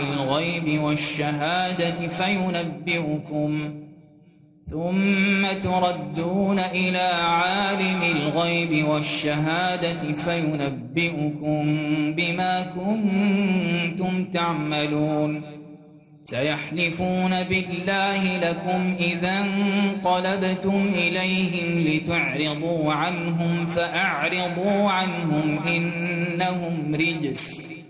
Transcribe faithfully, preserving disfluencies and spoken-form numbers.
الغيب والشهادة فينبئكم ثم تردون إلى عالم الغيب والشهادة فينبئكم بما كنتم تعملون سيحلفون بالله لكم إذا انقلبتم إليهم لتعرضوا عنهم فأعرضوا عنهم إنهم رجس